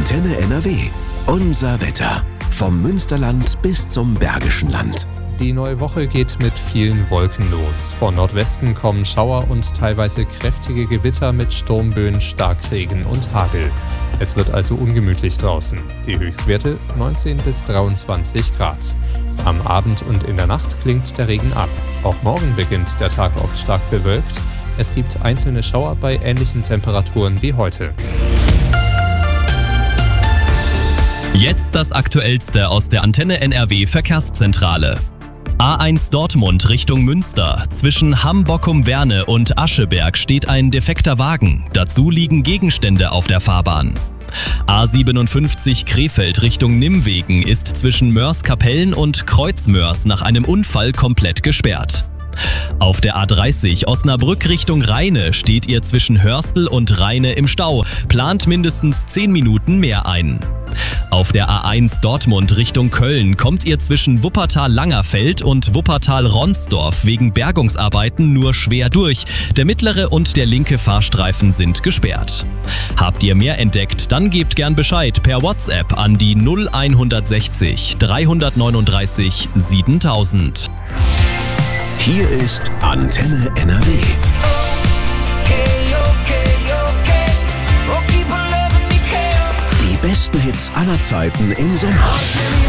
Antenne NRW. Unser Wetter. Vom Münsterland bis zum Bergischen Land. Die neue Woche geht mit vielen Wolken los. Von Nordwesten kommen Schauer und teilweise kräftige Gewitter mit Sturmböen, Starkregen und Hagel. Es wird also ungemütlich draußen. Die Höchstwerte 19 bis 23 Grad. Am Abend und in der Nacht klingt der Regen ab. Auch morgen beginnt der Tag oft stark bewölkt. Es gibt einzelne Schauer bei ähnlichen Temperaturen wie heute. Jetzt das Aktuellste aus der Antenne NRW Verkehrszentrale. A1 Dortmund Richtung Münster. Zwischen Hamm-Bockum-Werne und Ascheberg steht ein defekter Wagen. Dazu liegen Gegenstände auf der Fahrbahn. A57 Krefeld Richtung Nimwegen ist zwischen Mörs-Kapellen und Kreuzmörs nach einem Unfall komplett gesperrt. Auf der A30 Osnabrück Richtung Rheine steht ihr zwischen Hörstel und Rheine im Stau. Plant mindestens 10 Minuten mehr ein. Auf der A1 Dortmund Richtung Köln kommt ihr zwischen Wuppertal-Langerfeld und Wuppertal-Ronsdorf wegen Bergungsarbeiten nur schwer durch. Der mittlere und der linke Fahrstreifen sind gesperrt. Habt ihr mehr entdeckt, dann gebt gern Bescheid per WhatsApp an die 0160 339 7000. Hier ist Antenne NRW. Die besten Hits aller Zeiten im Sommer.